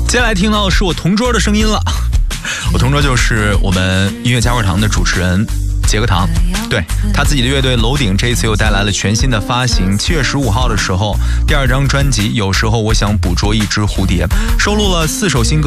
接下来听到的是我同桌的声音了，我同桌就是我们音乐加会堂的主持人杰克堂，对，他自己的乐队楼顶这一次又带来了全新的发行。7月15号的时候，第2张专辑《有时候我想捕捉一只蝴蝶》收录了4首新歌。